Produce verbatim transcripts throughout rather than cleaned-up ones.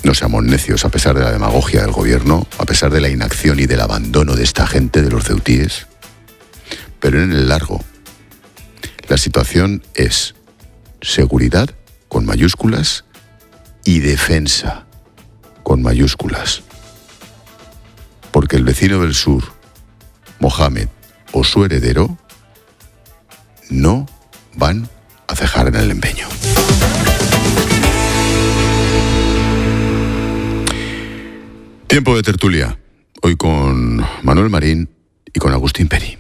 No seamos necios, a pesar de la demagogia del gobierno, a pesar de la inacción y del abandono de esta gente, de los ceutíes. Pero en el largo, la situación es seguridad con mayúsculas y defensa con mayúsculas. Porque el vecino del sur, Mohamed o su heredero, no van a cejar en el empeño. Tiempo de tertulia, hoy con Manuel Marín y con Agustín Peri.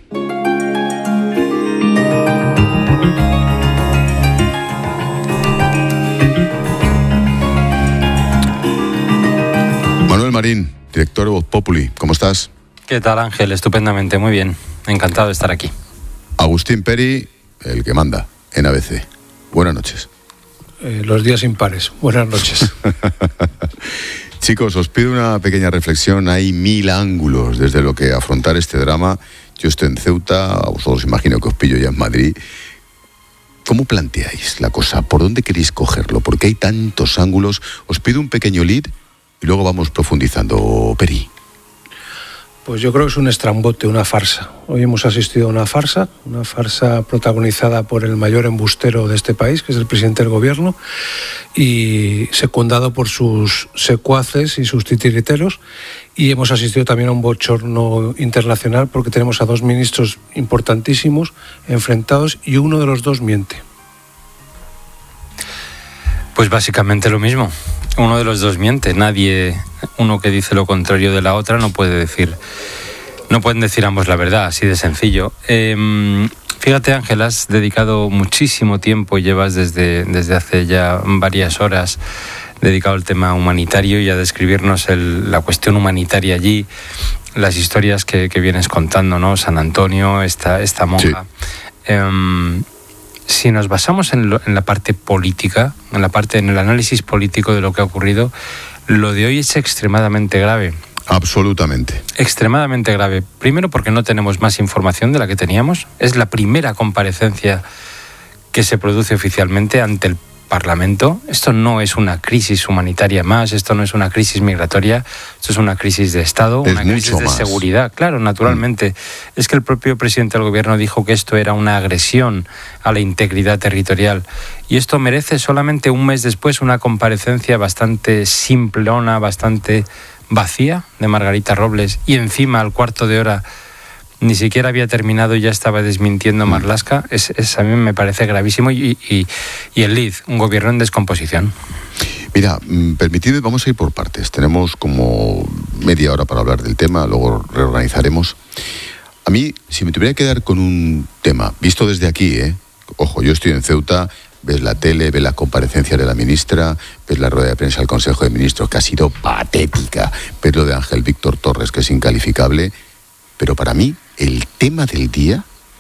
Manuel Marín, director de Voz Populi, ¿cómo estás? ¿Qué tal, Ángel? Estupendamente, muy bien. Encantado de estar aquí. Agustín Peri, el que manda en A B C. Buenas noches. Eh, los días impares. Buenas noches. Chicos, os pido una pequeña reflexión. Hay mil ángulos desde lo que afrontar este drama. Yo estoy en Ceuta, a vosotros imagino que os pillo ya en Madrid. ¿Cómo planteáis la cosa? ¿Por dónde queréis cogerlo? Porque hay tantos ángulos. Os pido un pequeño lead y luego vamos profundizando. Peri. Pues yo creo que es un estrambote, una farsa. Hoy hemos asistido a una farsa, una farsa protagonizada por el mayor embustero de este país, que es el presidente del gobierno, y secundado por sus secuaces y sus titiriteros. Y hemos asistido también a un bochorno internacional porque tenemos a dos ministros importantísimos enfrentados y uno de los dos miente. Pues básicamente lo mismo. Uno de los dos miente. Nadie, uno que dice lo contrario de la otra, no puede decir, no pueden decir ambos la verdad, así de sencillo. Eh, fíjate, Ángel, has dedicado muchísimo tiempo, llevas desde, desde hace ya varias horas dedicado al tema humanitario y a describirnos el, la cuestión humanitaria allí, las historias que, que vienes contando, ¿no? San Antonio, esta, esta monja. Sí. Eh, Si nos basamos en, lo, en la parte política, en la parte, en el análisis político de lo que ha ocurrido, lo de hoy es extremadamente grave. Absolutamente. Extremadamente grave. Primero porque no tenemos más información de la que teníamos. Es la primera comparecencia que se produce oficialmente ante el Parlamento. Esto no es una crisis humanitaria más, esto no es una crisis migratoria, esto es una crisis de Estado, es una crisis de más. seguridad. Claro, naturalmente. Mm. Es que el propio presidente del gobierno dijo que esto era una agresión a la integridad territorial. Y esto merece solamente un mes después una comparecencia bastante simplona, bastante vacía de Margarita Robles, y encima al cuarto de hora ni siquiera había terminado y ya estaba desmintiendo Marlaska. Es, es, a mí me parece gravísimo. Y, y, y el lead, un gobierno en descomposición. Mira, permitidme, vamos a ir por partes. Tenemos como media hora para hablar del tema, luego reorganizaremos. A mí, si me tuviera que quedar con un tema, visto desde aquí, ¿eh? Ojo, yo estoy en Ceuta, ves la tele, ves las comparecencias de la ministra, ves la rueda de prensa del Consejo de Ministros, que ha sido patética, ves lo de Ángel Víctor Torres, que es incalificable, pero para mí el tema del día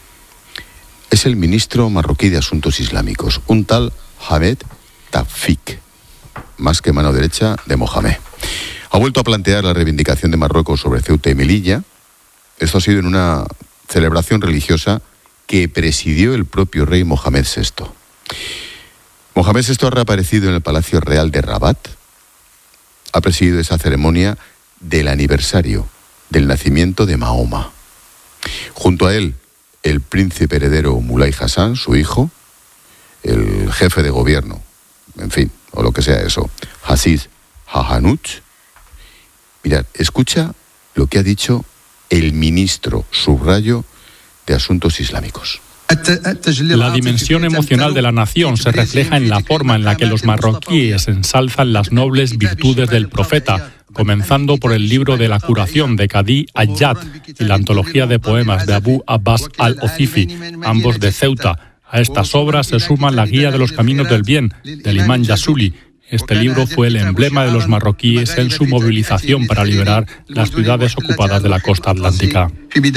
es el ministro marroquí de Asuntos Islámicos, un tal Hamed Tafik, más que mano derecha de Mohamed. Ha vuelto a plantear la reivindicación de Marruecos sobre Ceuta y Melilla. Esto ha sido en una celebración religiosa que presidió el propio rey Mohamed sexto. Mohamed sexto ha reaparecido en el Palacio Real de Rabat. Ha presidido esa ceremonia del aniversario del nacimiento de Mahoma. Junto a él, el príncipe heredero Mulay Hassan, su hijo, el jefe de gobierno, en fin, o lo que sea eso, Aziz Hahanuch. Mirad, escucha lo que ha dicho el ministro, subrayo, de Asuntos Islámicos. La dimensión emocional de la nación se refleja en la forma en la que los marroquíes ensalzan las nobles virtudes del profeta, comenzando por el libro de la curación de Qadi Ayyad y la antología de poemas de Abu Abbas al-Ozifi, ambos de Ceuta. A estas obras se suma la Guía de los Caminos del Bien, del imán Yasuli. Este libro fue el emblema de los marroquíes en su movilización para liberar las ciudades ocupadas de la costa atlántica.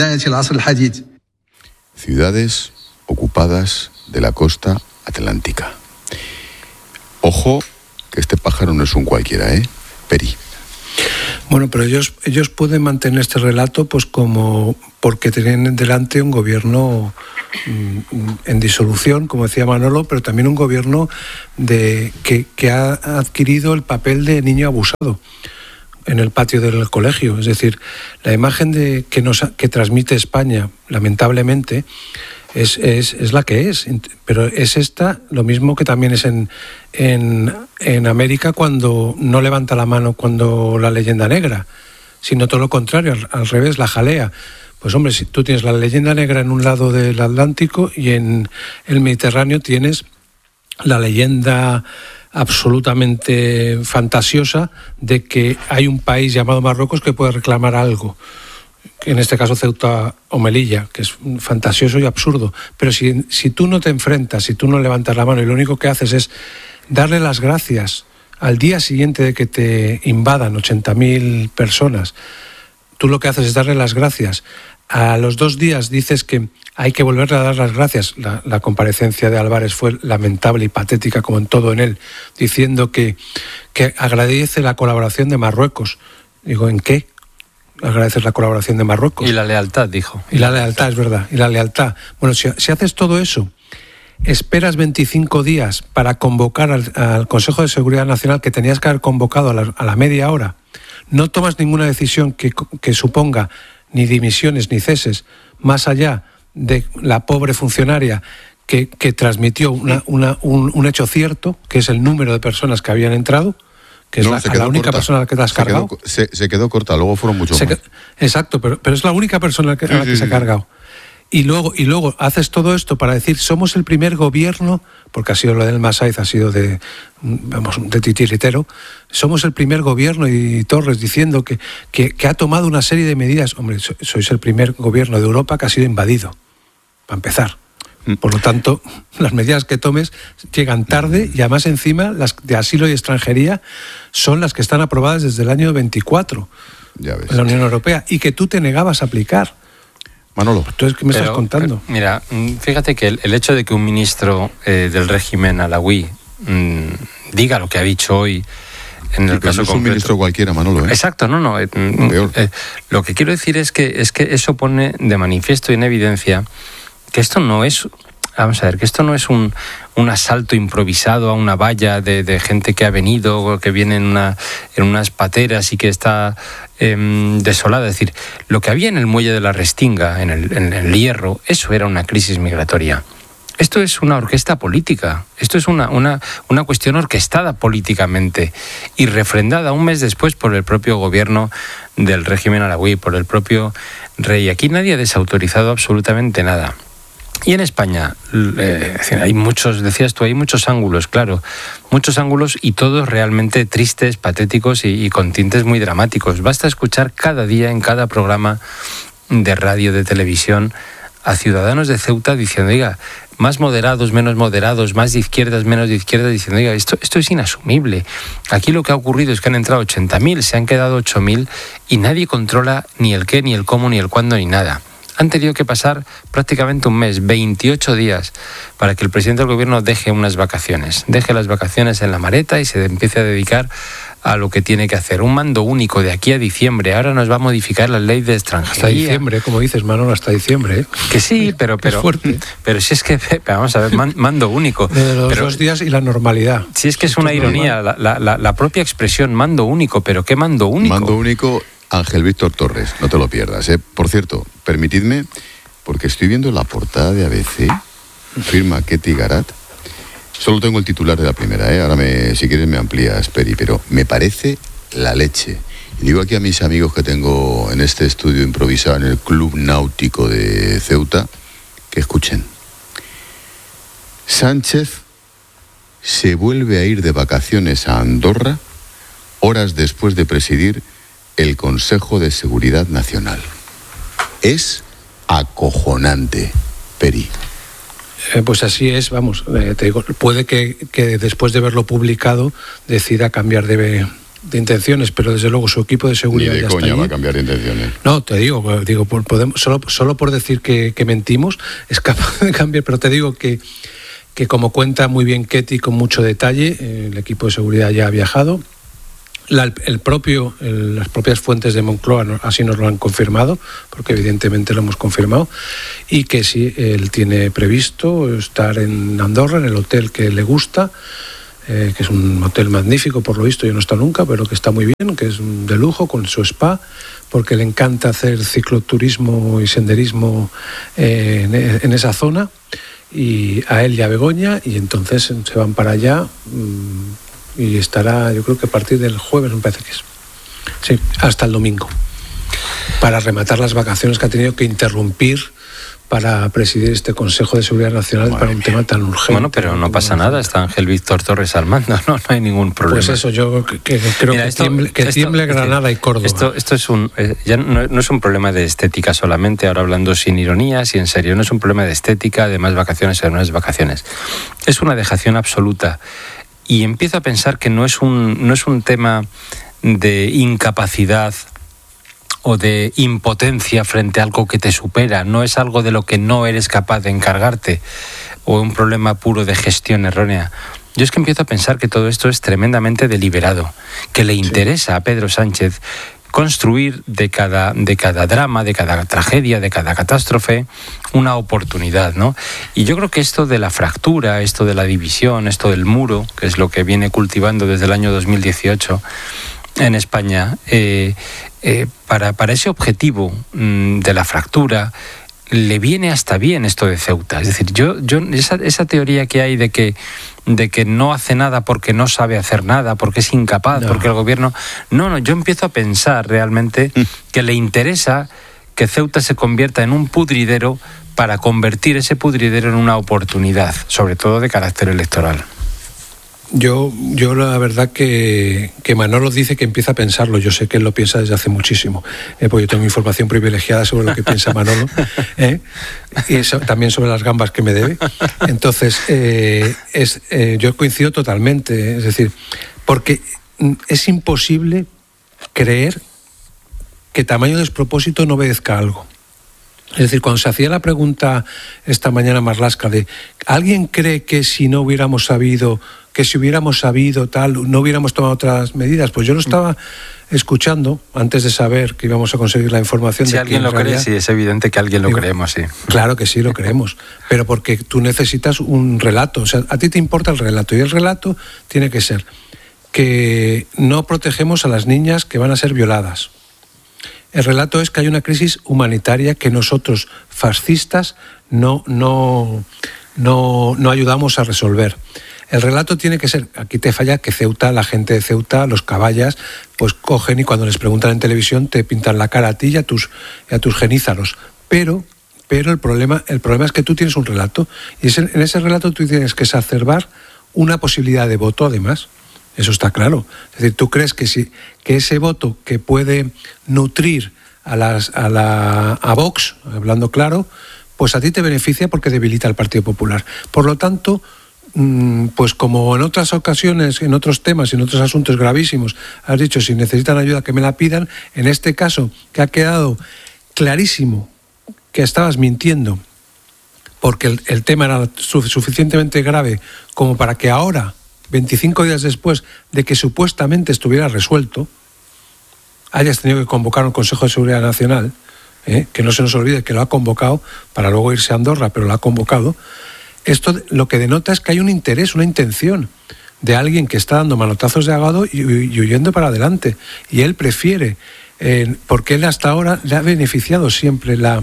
Ciudades ocupadas de la costa atlántica. Ojo, que este pájaro no es un cualquiera, ¿eh? Peri. Bueno, pero ellos ellos pueden mantener este relato pues como porque tienen delante un gobierno mm, en disolución, como decía Manolo, pero también un gobierno de que, que ha adquirido el papel de niño abusado en el patio del colegio. Es decir, la imagen de que nos que transmite España, lamentablemente, es, es, es la que es. Pero es esta, lo mismo que también es en, en, en América cuando no levanta la mano cuando la leyenda negra, sino todo lo contrario, al, al revés, la jalea. Pues hombre, si tú tienes la leyenda negra en un lado del Atlántico y en el Mediterráneo tienes la leyenda absolutamente fantasiosa de que hay un país llamado Marruecos que puede reclamar algo, en este caso Ceuta o Melilla, que es fantasioso y absurdo. Pero si, si tú no te enfrentas, si tú no levantas la mano y lo único que haces es darle las gracias al día siguiente de que te invadan ochenta mil personas, tú lo que haces es darle las gracias. A los dos días dices que hay que volverle a dar las gracias. La, la comparecencia de Álvarez fue lamentable y patética, como en todo en él, diciendo que, que agradece la colaboración de Marruecos. Digo, ¿en qué? Agradeces la colaboración de Marruecos. Y la lealtad, dijo. Y la lealtad, es verdad, y la lealtad. Bueno, si, si haces todo eso, esperas veinticinco días para convocar al, al Consejo de Seguridad Nacional, que tenías que haber convocado a la, a la media hora, no tomas ninguna decisión que, que suponga ni dimisiones ni ceses, más allá de la pobre funcionaria que, que transmitió una, una, un, un hecho cierto, que es el número de personas que habían entrado, que es no, la, la única corta. persona a la que te has se cargado. Quedó, se, se quedó corta, luego fueron muchos más. Quedó, exacto, pero, pero es la única persona a la que, sí, a la que sí, se ha sí. cargado. Y luego, y luego haces todo esto para decir, somos el primer gobierno, porque ha sido lo del Masaiz, ha sido de, vamos, de titiritero, somos el primer gobierno, y Torres diciendo que, que, que ha tomado una serie de medidas. Hombre, sois el primer gobierno de Europa que ha sido invadido, para empezar. Por lo tanto, las medidas que tomes llegan tarde y además encima las de asilo y extranjería son las que están aprobadas desde el año veinticuatro Ya ves. en la Unión Europea y que tú te negabas a aplicar. Manolo. Entonces, ¿qué me Pero, estás contando? Mira, fíjate que el, el hecho de que un ministro eh, del régimen alawí mmm, diga lo que ha dicho hoy, en Sí, el pero caso no es un concreto, ministro cualquiera, Manolo, ¿eh? Exacto, no, no. Eh, eh, lo que quiero decir es que es que eso pone de manifiesto y en evidencia que esto no es, vamos a ver, que esto no es un, un asalto improvisado a una valla de, de gente que ha venido, que viene en, una, en unas pateras y que está eh, desolada. Es decir, lo que había en el muelle de la Restinga, en el, en el Hierro, eso era una crisis migratoria. Esto es una orquesta política, esto es una, una, una cuestión orquestada políticamente y refrendada un mes después por el propio gobierno del régimen alawí, por el propio rey. Aquí nadie ha desautorizado absolutamente nada. Y en España, eh, hay muchos, decías tú, hay muchos ángulos, claro, muchos ángulos y todos realmente tristes, patéticos y, y con tintes muy dramáticos. Basta escuchar cada día en cada programa de radio, de televisión, a ciudadanos de Ceuta diciendo, oiga, más moderados, menos moderados, más de izquierdas, menos de izquierdas, diciendo, oiga, esto, esto es inasumible. Aquí lo que ha ocurrido es que han entrado ochenta mil, se han quedado ocho mil y nadie controla ni el qué, ni el cómo, ni el cuándo, ni nada. Han tenido que pasar prácticamente un mes, veintiocho días, para que el presidente del gobierno deje unas vacaciones, deje las vacaciones en la maleta y se empiece a dedicar a lo que tiene que hacer. Un mando único de aquí a diciembre. Ahora nos va a modificar la ley de extranjería. Hasta diciembre, como dices, Manolo, hasta diciembre. ¿eh? Que sí, pero, pero, fuerte. pero si es que, vamos a ver, mando único. De los pero, dos días y la normalidad. Si es que es una ironía, la, la, la propia expresión mando único, pero ¿qué mando único? Mando único, Ángel Víctor Torres, no te lo pierdas, ¿eh? Por cierto, permitidme, porque estoy viendo la portada de A B C, firma Ketty Garat. Solo tengo el titular de la primera, ¿eh? Ahora me, si quieres me amplías, Peri, pero me parece la leche. Y digo aquí a mis amigos que tengo en este estudio improvisado en el Club Náutico de Ceuta, que escuchen. Sánchez se vuelve a ir de vacaciones a Andorra horas después de presidir el Consejo de Seguridad Nacional. Es acojonante, Peri. Eh, pues así es, vamos, eh, te digo, puede que, que después de verlo publicado decida cambiar de, de intenciones, pero desde luego su equipo de seguridad Ni de ya coña está allí. va a cambiar de intenciones. No, te digo, digo por, podemos, solo, solo por decir que, que mentimos es capaz de cambiar, pero te digo que, que como cuenta muy bien Ketty con mucho detalle, eh, el equipo de seguridad ya ha viajado, La, el propio, el, las propias fuentes de Moncloa no, así nos lo han confirmado, porque evidentemente lo hemos confirmado, y que sí, él tiene previsto estar en Andorra, en el hotel que le gusta, eh, que es un hotel magnífico, por lo visto, yo no he estado nunca, pero que está muy bien, que es de lujo, con su spa, porque le encanta hacer cicloturismo y senderismo eh, en, en esa zona, y a él y a Begoña, y entonces se van para allá, mmm, y estará, yo creo que a partir del jueves, me parece que es, sí, hasta el domingo, para rematar las vacaciones que ha tenido que interrumpir para presidir este Consejo de Seguridad Nacional. Madre para un mía. Tema tan urgente. Bueno, pero no pasa nada, está Ángel Víctor Torres al mando, no, no hay ningún problema. Pues eso, yo que, que creo Mira, que, esto, tiemble, que esto, tiemble Granada y Córdoba. Esto, esto es un, eh, ya no, no es un problema de estética solamente, ahora hablando sin ironías y en serio, no es un problema de estética, de más vacaciones o no es vacaciones. Es una dejación absoluta. Y empiezo a pensar que no es un, no es un tema de incapacidad o de impotencia frente a algo que te supera, no es algo de lo que no eres capaz de encargarte, o un problema puro de gestión errónea. Yo es que empiezo a pensar que todo esto es tremendamente deliberado, que le interesa a Pedro Sánchez construir de cada, de cada drama, de cada tragedia, de cada catástrofe, una oportunidad, ¿no? Y yo creo que esto de la fractura, esto de la división, esto del muro, que es lo que viene cultivando desde el año dos mil dieciocho en España, eh, eh, para, para ese objetivo mmm, de la fractura, le viene hasta bien esto de Ceuta. Es decir, yo, yo esa, esa teoría que hay de que, de que no hace nada porque no sabe hacer nada, porque es incapaz, no. porque el gobierno... No, no, yo empiezo a pensar realmente mm. que le interesa que Ceuta se convierta en un pudridero para convertir ese pudridero en una oportunidad, sobre todo de carácter electoral. Yo, yo la verdad que, que Manolo dice que empieza a pensarlo. Yo sé que él lo piensa desde hace muchísimo, eh, porque yo tengo información privilegiada sobre lo que piensa Manolo, eh, y eso, también sobre las gambas que me debe. Entonces, eh, es, eh, yo coincido totalmente. Es decir, porque es imposible creer que tamaño despropósito no obedezca a algo. Es decir, cuando se hacía la pregunta esta mañana Marlaska de ¿alguien cree que si no hubiéramos sabido, que si hubiéramos sabido tal, no hubiéramos tomado otras medidas? Pues yo lo estaba escuchando antes de saber que íbamos a conseguir la información. Si de alguien lo realidad, cree, sí, es evidente que alguien lo digo, creemos, sí. Claro que sí, lo creemos, pero porque tú necesitas un relato, o sea, a ti te importa el relato, y el relato tiene que ser que no protegemos a las niñas que van a ser violadas. El relato es que hay una crisis humanitaria que nosotros, fascistas, no, no, no, no ayudamos a resolver. El relato tiene que ser, aquí te falla que Ceuta, la gente de Ceuta, los caballas, pues cogen y cuando les preguntan en televisión te pintan la cara a ti y a tus, y a tus genízaros. Pero, pero el problema, el problema es que tú tienes un relato y ese, en ese relato tú tienes que exacerbar una posibilidad de voto además. Eso está claro. Es decir, tú crees que, si, que ese voto que puede nutrir a, las, a, la, a Vox, hablando claro, pues a ti te beneficia porque debilita al Partido Popular. Por lo tanto, pues como en otras ocasiones, en otros temas, en otros asuntos gravísimos, has dicho, si necesitan ayuda que me la pidan, en este caso, que ha quedado clarísimo que estabas mintiendo, porque el, el tema era suficientemente grave como para que ahora, veinticinco días después de que supuestamente estuviera resuelto, hayas tenido que convocar un Consejo de Seguridad Nacional, ¿eh? que no se nos olvide que lo ha convocado para luego irse a Andorra, pero lo ha convocado. Esto lo que denota es que hay un interés, una intención de alguien que está dando manotazos de ahogado y, y huyendo para adelante. Y él prefiere, eh, porque él hasta ahora le ha beneficiado siempre la,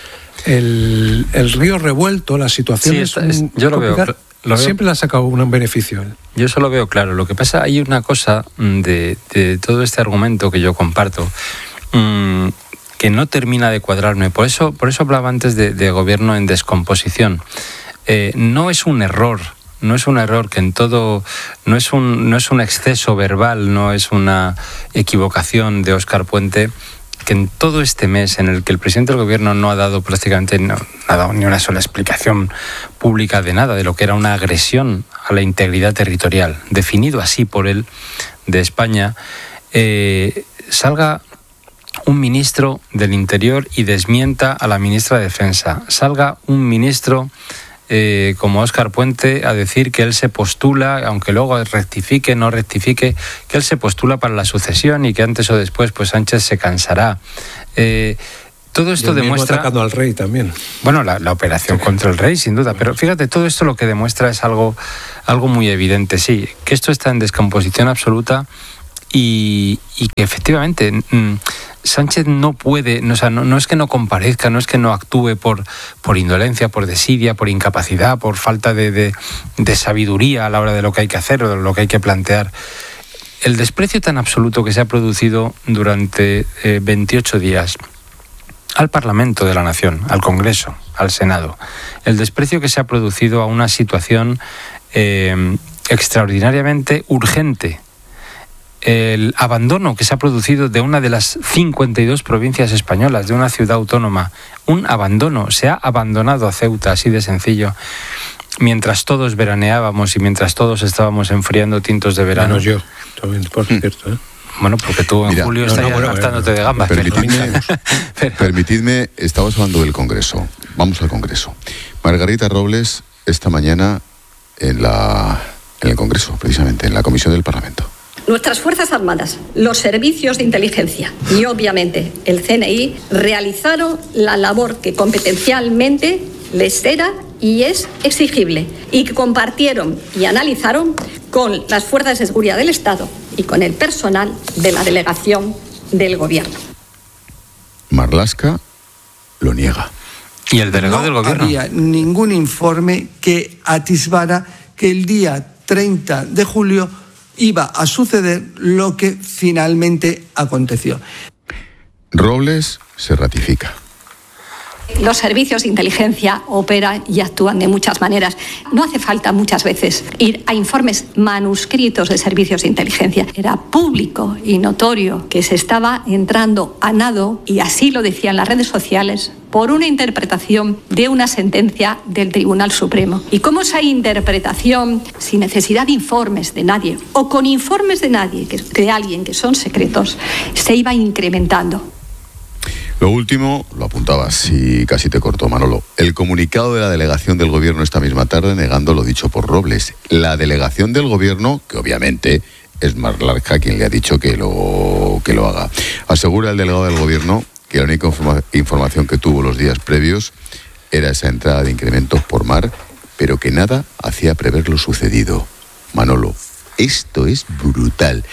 el, el río revuelto, las situaciones... Sí, es, yo lo veo, lo siempre veo. le ha sacado un beneficio. Yo eso lo veo claro. Lo que pasa, hay una cosa de, de todo este argumento que yo comparto mmm, que no termina de cuadrarme. Por eso, por eso hablaba antes de, de gobierno en descomposición. Eh, no es un error, no es un error que en todo, no es un, no es un exceso verbal, no es una equivocación de Óscar Puente, que en todo este mes en el que el presidente del gobierno no ha dado prácticamente no, no ha dado ni una sola explicación pública de nada, de lo que era una agresión a la integridad territorial, definido así por él, de España, eh, salga un ministro del Interior y desmienta a la ministra de Defensa, salga un ministro eh, como Óscar Puente, a decir que él se postula, aunque luego rectifique, no rectifique, que él se postula para la sucesión y que antes o después pues Sánchez se cansará. Eh, todo esto y demuestra... atacando al rey también. Bueno, la, la operación sí. contra el rey, sin duda, pero fíjate, todo esto lo que demuestra es algo, algo muy evidente, sí, que esto está en descomposición absoluta y, y que efectivamente... Mmm, Sánchez no puede, no, o sea, no, no es que no comparezca, no es que no actúe por, por indolencia, por desidia, por incapacidad, por falta de, de, de sabiduría a la hora de lo que hay que hacer o de lo que hay que plantear. El desprecio tan absoluto que se ha producido durante eh, veintiocho días al Parlamento de la Nación, al Congreso, al Senado, el desprecio que se ha producido a una situación eh, extraordinariamente urgente, el abandono que se ha producido de una de las cincuenta y dos provincias españolas, de una ciudad autónoma, un abandono, se ha abandonado a Ceuta, así de sencillo, mientras todos veraneábamos y mientras todos estábamos enfriando tintos de verano. Menos yo, también, por cierto, ¿eh? Bueno, porque tú en Mira, julio no, estarías no, bueno, hartándote de gambas. Permitidme, pero... permitidme, estamos hablando del Congreso. Vamos al Congreso. Margarita Robles, esta mañana en, la, en el Congreso, precisamente, en la Comisión del Parlamento. Nuestras Fuerzas Armadas, los servicios de inteligencia y, obviamente, el C N I realizaron la labor que competencialmente les era y es exigible y que compartieron y analizaron con las fuerzas de seguridad del Estado y con el personal de la delegación del Gobierno. Marlaska lo niega. ¿Y el delegado no del Gobierno? No había ningún informe que atisbara que el día treinta de julio iba a suceder lo que finalmente aconteció. Robles se ratifica. Los servicios de inteligencia operan y actúan de muchas maneras. No hace falta muchas veces ir a informes manuscritos de servicios de inteligencia. Era público y notorio que se estaba entrando a nado, y así lo decían las redes sociales, por una interpretación de una sentencia del Tribunal Supremo. Y cómo esa interpretación, sin necesidad de informes de nadie, o con informes de nadie, que, de alguien que son secretos, se iba incrementando. Lo último, lo apuntabas y casi te cortó, Manolo. El comunicado de la delegación del Gobierno esta misma tarde negando lo dicho por Robles. La delegación del Gobierno, que obviamente es Marlaska quien le ha dicho que lo, que lo haga. Asegura el delegado del Gobierno que la única informa- información que tuvo los días previos era esa entrada de incrementos por mar, pero que nada hacía prever lo sucedido. Manolo, esto es brutal.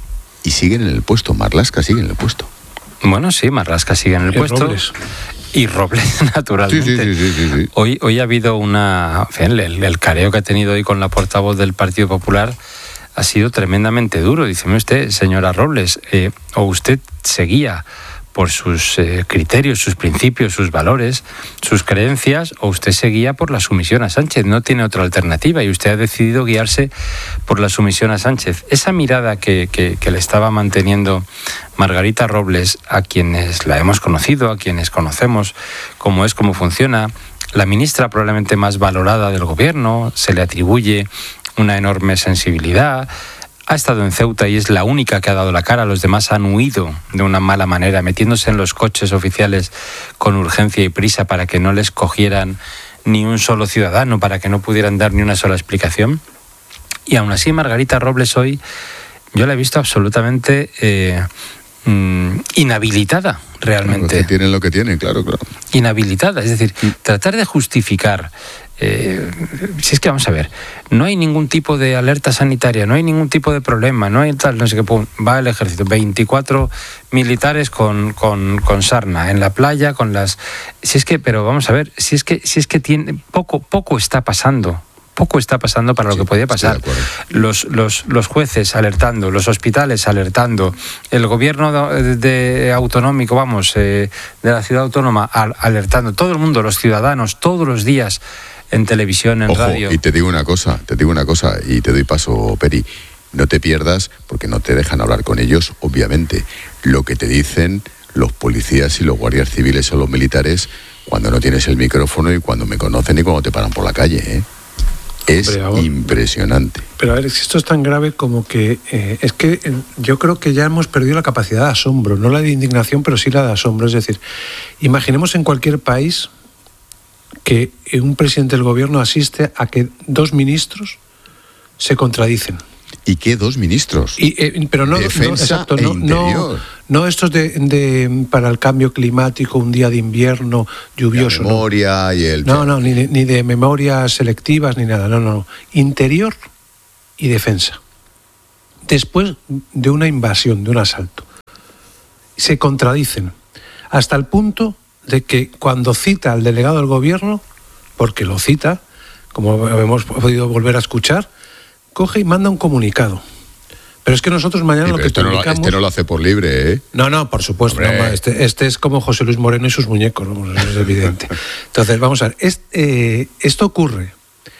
Y siguen en el puesto, Marlaska sigue en el puesto. Bueno, sí, Marlaska sigue en el y puesto. Robles. Y Robles, naturalmente. Sí, sí, sí, sí, sí. Hoy, hoy ha habido una... En fin, el, el careo que ha tenido hoy con la portavoz del Partido Popular ha sido tremendamente duro. Díceme usted, señora Robles, eh, o usted seguía por sus eh, criterios, sus principios, sus valores, sus creencias, o usted seguía por la sumisión a Sánchez. No tiene otra alternativa y usted ha decidido guiarse por la sumisión a Sánchez. Esa mirada que, que, que le estaba manteniendo Margarita Robles, a quienes la hemos conocido, a quienes conocemos cómo es, cómo funciona, la ministra probablemente más valorada del Gobierno, se le atribuye una enorme sensibilidad. Ha estado en Ceuta y es la única que ha dado la cara. Los demás han huido de una mala manera, metiéndose en los coches oficiales con urgencia y prisa para que no les cogieran ni un solo ciudadano, para que no pudieran dar ni una sola explicación. Y aún así, Margarita Robles hoy, yo la he visto absolutamente eh, mm, inhabilitada, realmente. Claro, que tienen lo que tienen, claro, claro. Inhabilitada, es decir, mm. tratar de justificar... Eh, si es que vamos a ver, no hay ningún tipo de alerta sanitaria, no hay ningún tipo de problema, no hay tal, no sé qué, pum, va el ejército, veinticuatro militares con, con, con sarna en la playa, con las... Si es que, pero vamos a ver, si es que, si es que tiene, poco, poco está pasando. Poco está pasando para lo sí, que podía pasar. Los, los, los jueces alertando, los hospitales alertando, el gobierno de, de autonómico, vamos, eh, de la ciudad autónoma al, alertando, todo el mundo, los ciudadanos, todos los días en televisión, en Ojo, radio. Y te digo una cosa, te digo una cosa, y te doy paso, Peri, no te pierdas, porque no te dejan hablar con ellos, obviamente, lo que te dicen los policías y los guardias civiles o los militares cuando no tienes el micrófono y cuando me conocen y cuando te paran por la calle, ¿eh? Es Hombre, ahora, impresionante. Pero a ver, esto es tan grave como que eh, es que eh, yo creo que ya hemos perdido la capacidad de asombro, no la de indignación, pero sí la de asombro. Es decir, imaginemos en cualquier país que un presidente del gobierno asiste a que dos ministros se contradicen. ¿Y qué dos ministros? Y, eh, pero no, Defensa no, exacto, e no, interior. no, no estos de, de para el cambio climático, un día de invierno lluvioso. La memoria no. y el... No, no, ni de, ni de memorias selectivas ni nada. No, no. Interior y defensa. Después de una invasión, de un asalto, se contradicen hasta el punto de que cuando cita al delegado del gobierno, porque lo cita, como hemos podido volver a escuchar, coge y manda un comunicado. Pero es que nosotros mañana sí, lo que este publicamos... No lo, este no lo hace por libre, ¿eh? No, no, por supuesto. No, este, este es como José Luis Moreno y sus muñecos, vamos, es evidente. Entonces, vamos a ver, es, eh, esto ocurre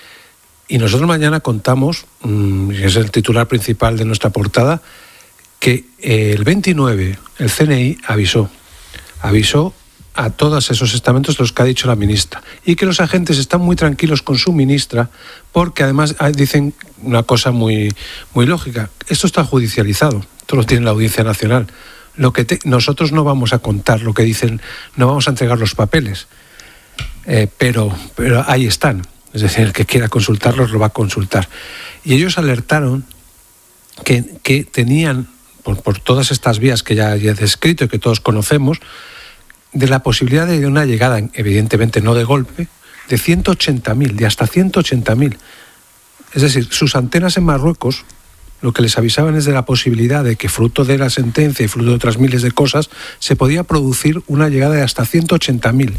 y nosotros mañana contamos, mmm, y es el titular principal de nuestra portada, que eh, el veintinueve el C N I avisó, avisó a todos esos estamentos de los que ha dicho la ministra, y que los agentes están muy tranquilos con su ministra porque además dicen una cosa muy, muy lógica: esto está judicializado, esto lo tiene la Audiencia Nacional, lo que te, nosotros no vamos a contar lo que dicen, no vamos a entregar los papeles, eh, pero, pero ahí están, es decir, el que quiera consultarlos lo va a consultar. Y ellos alertaron que, que tenían, por, por todas estas vías que ya, ya he descrito y que todos conocemos, de la posibilidad de una llegada, evidentemente no de golpe, de ciento ochenta mil, de hasta ciento ochenta mil. Es decir, sus antenas en Marruecos lo que les avisaban es de la posibilidad de que, fruto de la sentencia y fruto de otras miles de cosas, se podía producir una llegada de hasta ciento ochenta mil.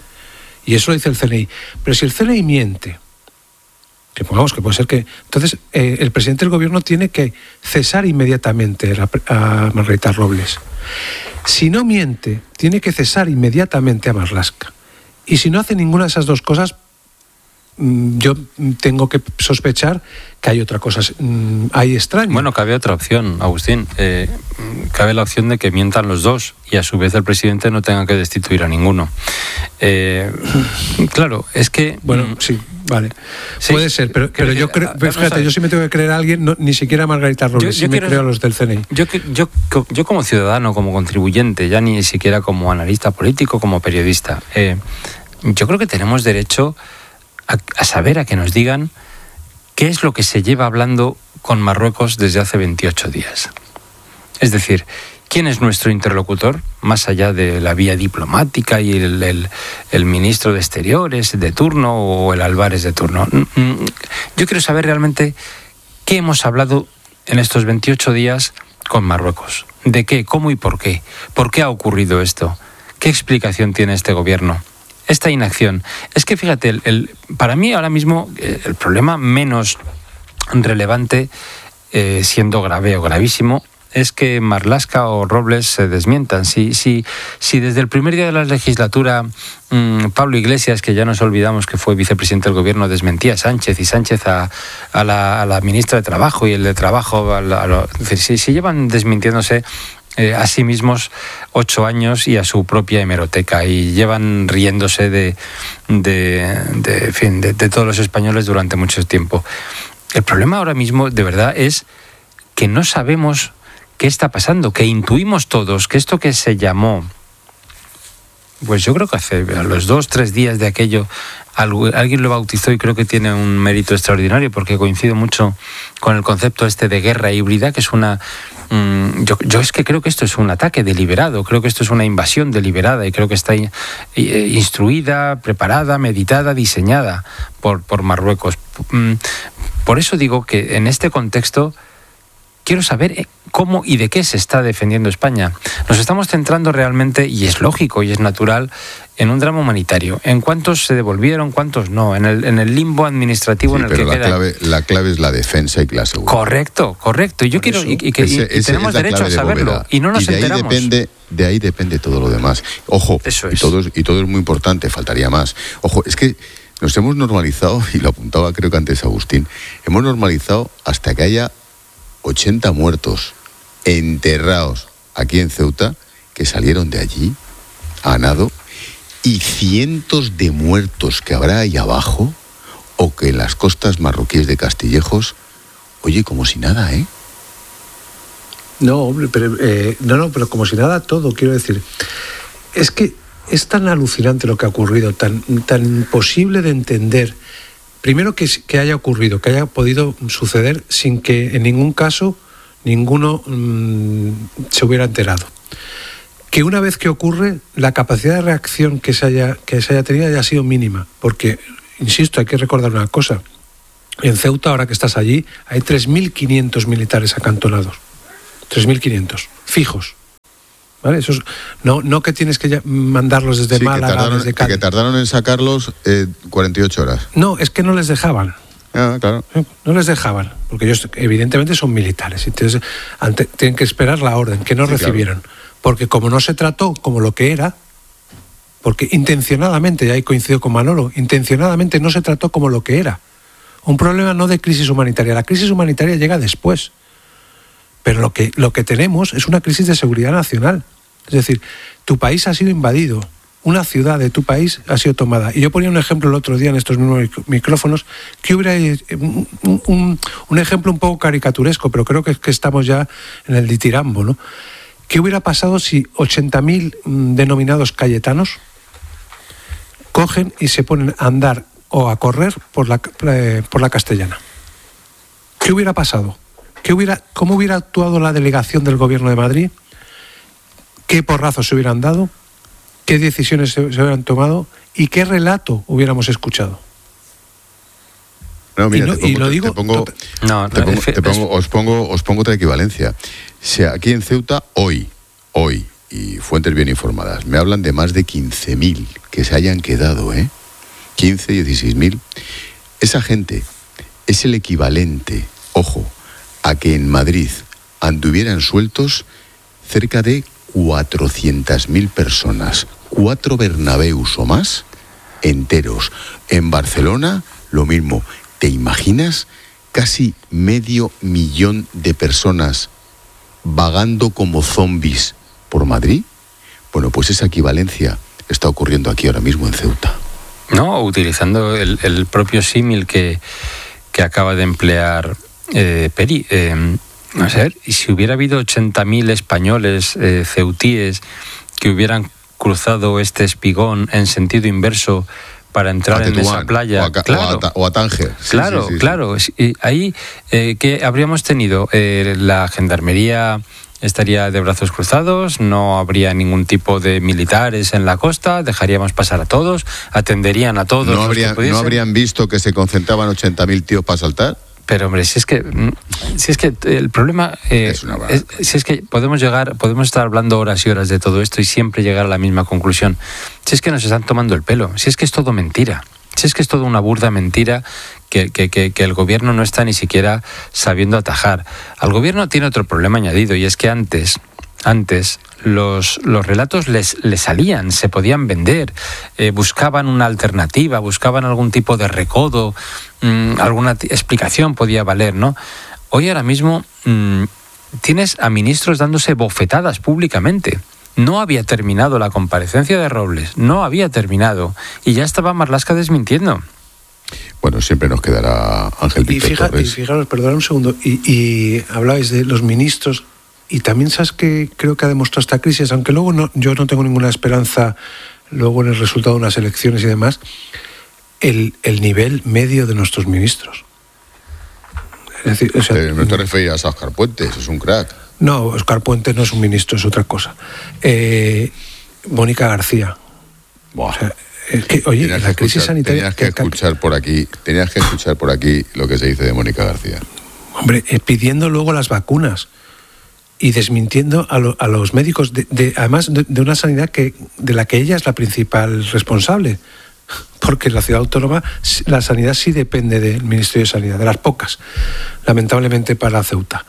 Y eso lo dice el C N I. Pero si el C N I miente, que pongamos que puede ser que... Entonces, eh, el presidente del gobierno tiene que cesar inmediatamente a, a Margarita Robles. Si no miente, tiene que cesar inmediatamente a Marlaska. Y si no hace ninguna de esas dos cosas, yo tengo que sospechar que hay otra cosa ahí extraña. Bueno, cabe otra opción, Agustín. Eh, cabe la opción de que mientan los dos y a su vez el presidente no tenga que destituir a ninguno. Eh, claro, es que... Bueno, sí, vale. Sí, puede ser, pero, pero yo creo... Fíjate, yo sí me tengo que creer a alguien, no, ni siquiera a Margarita Robles, yo, yo sí quiero, me creo a los del C N I. Yo, yo, yo como ciudadano, como contribuyente, ya ni siquiera como analista político, como periodista, eh, yo creo que tenemos derecho a, a saber, a que nos digan qué es lo que se lleva hablando con Marruecos desde hace veintiocho días. Es decir, ¿quién es nuestro interlocutor, más allá de la vía diplomática y el, el, el ministro de Exteriores de turno o el Álvarez de turno? Yo quiero saber realmente qué hemos hablado en estos veintiocho días con Marruecos. ¿De qué, cómo y por qué? ¿Por qué ha ocurrido esto? ¿Qué explicación tiene este gobierno? Esta inacción. Es que fíjate, el, el, para mí ahora mismo el problema menos relevante, eh, siendo grave o gravísimo, es que Marlaska o Robles se desmientan. Si, si, si desde el primer día de la legislatura mmm, Pablo Iglesias, que ya nos olvidamos que fue vicepresidente del gobierno, desmentía a Sánchez y Sánchez a, a, la, a la ministra de Trabajo y el de Trabajo, a la, a lo, es decir, si, si llevan desmintiéndose Eh, a sí mismos ocho años y a su propia hemeroteca, y llevan riéndose de, de, de, en fin, de, de todos los españoles durante mucho tiempo. El problema ahora mismo, de verdad, es que no sabemos qué está pasando, que intuimos todos que esto que se llamó, pues yo creo que hace a los dos, tres días de aquello, alguien lo bautizó y creo que tiene un mérito extraordinario porque coincido mucho con el concepto este de guerra híbrida, que es una... Mmm, yo, yo es que creo que esto es un ataque deliberado, creo que esto es una invasión deliberada y creo que está instruida, preparada, meditada, diseñada por, por Marruecos. Por eso digo que en este contexto quiero saber cómo y de qué se está defendiendo España. Nos estamos centrando realmente, y es lógico y es natural, en un drama humanitario. ¿En cuántos se devolvieron, cuántos no? En el, en el limbo administrativo sí, en el pero que la queda. Clave, la clave es la defensa y la seguridad. Correcto, correcto. Y yo quiero y, y que ese, y, y tenemos derecho a saberlo. Bóveda. Y no nos y de enteramos. Ahí depende, de ahí depende todo lo demás. Ojo, Eso es. y, todo, y todo es muy importante, faltaría más. Ojo, es que nos hemos normalizado, y lo apuntaba creo que antes Agustín, hemos normalizado hasta que haya ochenta muertos enterrados aquí en Ceuta, que salieron de allí a nado, y cientos de muertos que habrá ahí abajo, o que en las costas marroquíes de Castillejos, oye, como si nada, ¿eh? No, hombre, pero, eh, no, no, pero como si nada todo, quiero decir. Es que es tan alucinante lo que ha ocurrido, tan, tan imposible de entender. Primero que, que haya ocurrido, que haya podido suceder sin que en ningún caso ninguno mmm, se hubiera enterado. Que una vez que ocurre, la capacidad de reacción que se haya, que se haya tenido haya sido mínima. Porque, insisto, hay que recordar una cosa. En Ceuta, ahora que estás allí, hay tres mil quinientos militares acantonados. tres mil quinientos, fijos. ¿Vale? Eso es, no, no que tienes que mandarlos desde sí, Málaga, que tardaron, desde Cádiz. Que tardaron en sacarlos eh, cuarenta y ocho horas. No, es que no les dejaban. Ah, claro. No les dejaban, porque ellos evidentemente son militares. Entonces ante, tienen que esperar la orden, que no sí, recibieron. Claro. Porque como no se trató como lo que era, porque intencionadamente, y ahí coincido con Manolo, intencionadamente no se trató como lo que era. Un problema no de crisis humanitaria. La crisis humanitaria llega después. Pero lo que, lo que tenemos es una crisis de seguridad nacional. Es decir, tu país ha sido invadido, una ciudad de tu país ha sido tomada. Y yo ponía un ejemplo el otro día en estos mismos micrófonos, que hubiera un, un, un ejemplo un poco caricaturesco, pero creo que, que estamos ya en el ditirambo, ¿no? ¿Qué hubiera pasado si ochenta mil denominados cayetanos cogen y se ponen a andar o a correr por la, eh, por la Castellana? ¿Qué hubiera pasado? ¿Qué hubiera, ¿Cómo hubiera actuado la delegación del Gobierno de Madrid? ¿Qué porrazos se hubieran dado? ¿Qué decisiones se, se hubieran tomado? ¿Y qué relato hubiéramos escuchado? No, mira, y, no, te pongo, y lo digo... Te pongo, no, te pongo, es, te pongo, os, pongo, os pongo otra equivalencia. O sea, aquí en Ceuta, hoy, hoy, y fuentes bien informadas, me hablan de más de quince mil que se hayan quedado, ¿eh? quince, dieciséis mil. Esa gente es el equivalente, ojo, a que en Madrid anduvieran sueltos cerca de cuatrocientas mil personas, cuatro Bernabéus o más enteros. En Barcelona, lo mismo. ¿Te imaginas casi medio millón de personas vagando como zombies por Madrid? Bueno, pues esa equivalencia está ocurriendo aquí ahora mismo en Ceuta. No, utilizando el, el propio símil que, que acaba de emplear Eh, Peri, eh, a ver, y si hubiera habido ochenta mil españoles eh, ceutíes que hubieran cruzado este espigón en sentido inverso para entrar en esa playa, o a, claro, o a, o a Tánger, sí, claro, sí, sí, claro, sí. Y ahí eh, que habríamos tenido eh, la gendarmería estaría de brazos cruzados, no habría ningún tipo de militares en la costa, dejaríamos pasar a todos, atenderían a todos. No, habría, ¿no habrían visto que se concentraban ochenta mil tíos para saltar? Pero hombre, si es que si es que el problema eh, es una es, si es que podemos llegar, podemos estar hablando horas y horas de todo esto y siempre llegar a la misma conclusión. Si es que nos están tomando el pelo, si es que es todo mentira, si es que es todo una burda mentira que, que, que, que el gobierno no está ni siquiera sabiendo atajar. Al gobierno tiene otro problema añadido y es que antes Antes los, los relatos les, les salían, se podían vender, eh, buscaban una alternativa, buscaban algún tipo de recodo, mmm, alguna t- explicación podía valer, ¿no? Hoy ahora mismo mmm, tienes a ministros dándose bofetadas públicamente. No había terminado la comparecencia de Robles, no había terminado, y ya estaba Marlaska desmintiendo. Bueno, siempre nos quedará Ángel Víctor y fija, Torres. Y fijaros, perdonad un segundo, y, y hablabais de los ministros. Y también sabes que creo que ha demostrado esta crisis, aunque luego no, yo no tengo ninguna esperanza luego en el resultado de unas elecciones y demás, el, el nivel medio de nuestros ministros. Es decir, o sea, Pero no te referías a Óscar Puentes, es un crack. No, Óscar Puentes no es un ministro, es otra cosa. Eh, Mónica García. Buah. O sea, es que, oye, tenías la que crisis escuchar, sanitaria... Tenías que escuchar por aquí, tenías que escuchar por aquí lo que se dice de Mónica García. Hombre, eh, pidiendo luego las vacunas y desmintiendo a, lo, a los médicos, de, de, además de, de una sanidad que de la que ella es la principal responsable, porque en la ciudad autónoma la sanidad sí depende del Ministerio de Sanidad, de las pocas, lamentablemente para Ceuta.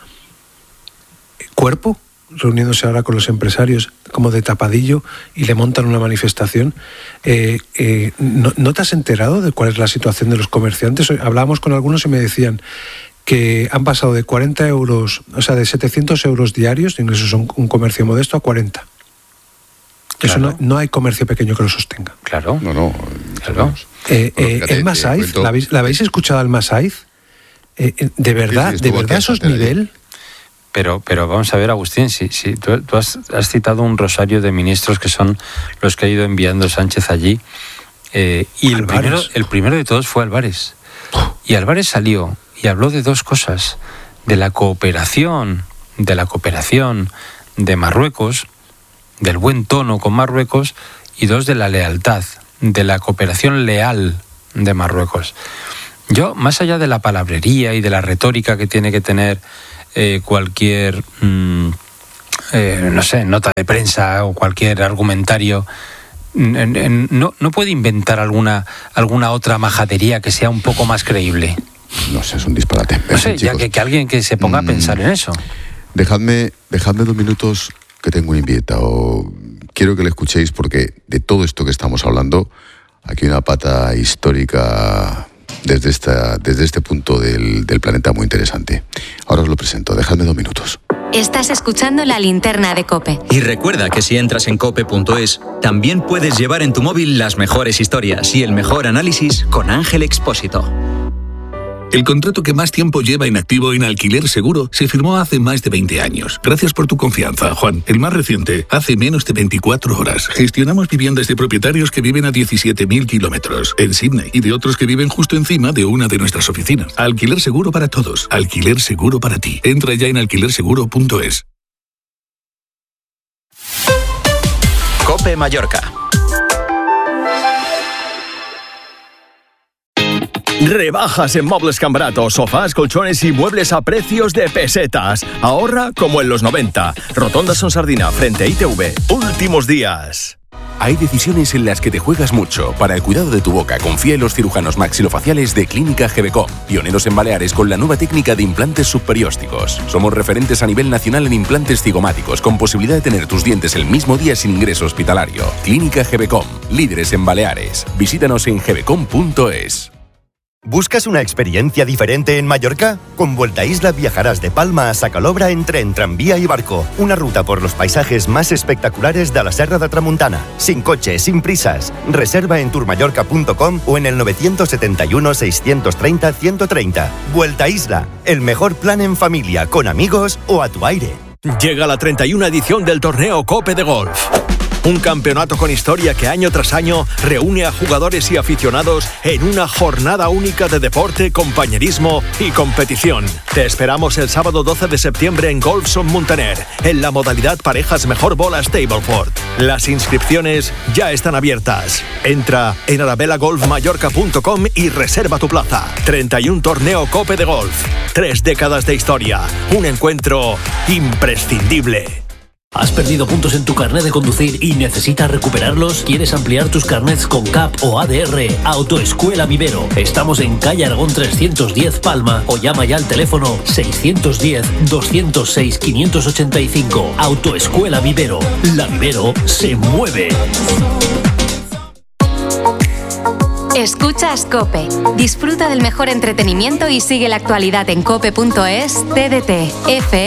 Cuerpo, reuniéndose ahora con los empresarios como de tapadillo y le montan una manifestación. Eh, eh, ¿no, ¿No te has enterado de cuál es la situación de los comerciantes? Hablábamos con algunos y me decían que han pasado de cuarenta euros, o sea, de setecientos euros diarios de ingresos a un, un comercio modesto a cuarenta. Eso claro. no, no hay comercio pequeño que lo sostenga. Claro. No, no. Claro. Eh, bueno, eh, fíjate, el Masaiz, cuento... ¿la habéis, ¿la habéis escuchado al Masaiz? Eh, ¿De verdad, sí, sí, de verdad eso es nivel? Pero, pero vamos a ver, Agustín, si, si tú, tú has, has citado un rosario de ministros que son los que ha ido enviando Sánchez allí, eh, y el primero, el primero de todos fue Álvarez. Y Álvarez salió y habló de dos cosas: de la cooperación, de la cooperación de Marruecos, del buen tono con Marruecos, y dos, de la lealtad, de la cooperación leal de Marruecos. Yo, más allá de la palabrería y de la retórica que tiene que tener eh, cualquier, mmm, eh, no sé, nota de prensa o cualquier argumentario, en, en, no, no puede inventar alguna, alguna otra majadería que sea un poco más creíble. No sé, es un disparate. No sé, ya que, que alguien que se ponga mm, a pensar en eso. Dejadme, dejadme dos minutos, que tengo un invitado. Quiero que le escuchéis, porque de todo esto que estamos hablando, aquí hay una pata histórica desde, esta, desde este punto del, del planeta muy interesante. Ahora os lo presento, dejadme dos minutos. Estás escuchando La Linterna de COPE. Y recuerda que si entras en cope punto es, también puedes llevar en tu móvil las mejores historias y el mejor análisis con Ángel Expósito. El contrato que más tiempo lleva inactivo en Alquiler Seguro se firmó hace más de veinte años. Gracias por tu confianza, Juan. El más reciente, hace menos de veinticuatro horas. Gestionamos viviendas de propietarios que viven a diecisiete mil kilómetros en Sydney y de otros que viven justo encima de una de nuestras oficinas. Alquiler Seguro para todos. Alquiler Seguro para ti. Entra ya en alquiler seguro punto es. COPE Mallorca. Rebajas en Muebles Cambrato, sofás, colchones y muebles a precios de pesetas. Ahorra como en los noventa. Rotonda Son Sardina, frente a I T V. Últimos días. Hay decisiones en las que te juegas mucho. Para el cuidado de tu boca, confía en los cirujanos maxilofaciales de Clínica Gebecom, pioneros en Baleares con la nueva técnica de implantes subperiósticos. Somos referentes a nivel nacional en implantes cigomáticos, con posibilidad de tener tus dientes el mismo día sin ingreso hospitalario. Clínica Gebecom, líderes en Baleares. Visítanos en gebecom punto es. ¿Buscas una experiencia diferente en Mallorca? Con Vuelta Isla viajarás de Palma a Sacalobra en tren, tranvía y barco. Una ruta por los paisajes más espectaculares de la Serra de Tramuntana. Sin coche, sin prisas. Reserva en tourmallorca punto com o en el nueve siete uno, seis tres cero, uno tres cero. Vuelta Isla, el mejor plan en familia, con amigos o a tu aire. Llega la treinta y una edición del torneo COPE de Golf. Un campeonato con historia que año tras año reúne a jugadores y aficionados en una jornada única de deporte, compañerismo y competición. Te esperamos el sábado doce de septiembre en Golf Son Muntaner, en la modalidad parejas mejor bola Stableford. Las inscripciones ya están abiertas. Entra en arabella golf mallorca punto com y reserva tu plaza. treinta y uno torneo COPE de Golf. Tres décadas de historia. Un encuentro imprescindible. ¿Has perdido puntos en tu carnet de conducir y necesitas recuperarlos? ¿Quieres ampliar tus carnets con C A P o A D R? Autoescuela Vivero. Estamos en calle Aragón trescientos diez Palma o llama ya al teléfono seiscientos diez, doscientos seis, quinientos ochenta y cinco. Autoescuela Vivero. La Vivero se mueve. Escuchas COPE. Disfruta del mejor entretenimiento y sigue la actualidad en cope punto es, T D T, F